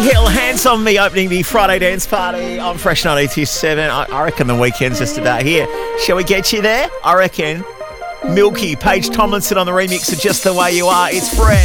Hill, Hands on Me, opening the Friday dance party on Fresh 92.7. I reckon the weekend's just about here. Shall we get you there? I reckon. Milky, Paige Tomlinson on the remix of Just the Way You Are. It's Fresh.